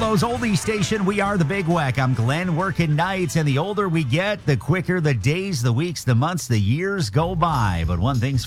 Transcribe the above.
Buffalo's oldie station. We are the Big Wack. I'm Glenn, working nights, and the older we get, the quicker the days, the weeks, the months, the years go by. But one thing's